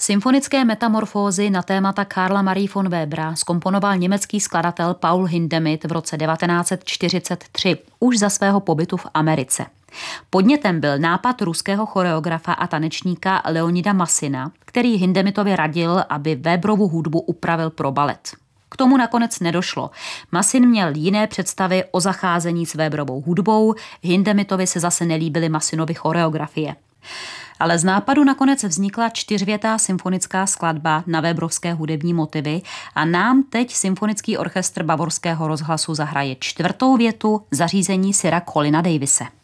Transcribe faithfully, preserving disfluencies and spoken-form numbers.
Symfonické metamorfózy na témata Karla Marie von Webera zkomponoval německý skladatel Paul Hindemith v roce devatenáct set čtyřicet tři, už za svého pobytu v Americe. Podnětem byl nápad ruského choreografa a tanečníka Leonida Masina, který Hindemithovi radil, aby Weberovu hudbu upravil pro balet. K tomu nakonec nedošlo. Masin měl jiné představy o zacházení s Weberovou hudbou, Hindemithovi se zase nelíbily Masinovy choreografie. Ale z nápadu nakonec vznikla čtyřvětá symfonická skladba na Weberovské hudební motivy a nám teď Symfonický orchestr Bavorského rozhlasu zahraje čtvrtou větu zařízení Sira Colina Davise.